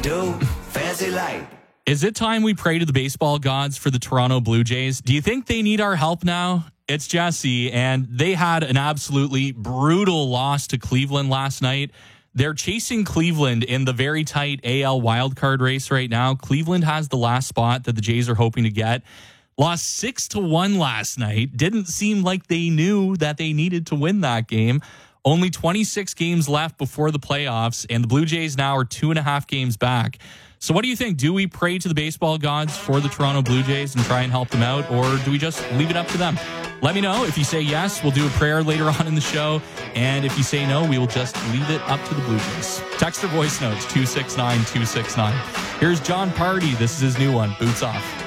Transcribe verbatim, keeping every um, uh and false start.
do, fancy like. Is it time we pray to the baseball gods for the Toronto Blue Jays? Do you think they need our help now? It's Jesse, and they had an absolutely brutal loss to Cleveland last night. They're chasing Cleveland in the very tight A L wildcard race right now. Cleveland has the last spot that the Jays are hoping to get. Lost six to one last night. Didn't seem like they knew that they needed to win that game. Only twenty-six games left before the playoffs, and the Blue Jays now are two and a half games back. So what do you think? Do we pray to the baseball gods for the Toronto Blue Jays and try and help them out, or do we just leave it up to them? Let me know. If you say yes, we'll do a prayer later on in the show. And if you say no, we will just leave it up to the Blue Jays. Text or voice notes, two six nine two six nine. Here's John Party. This is his new one, Boots Off.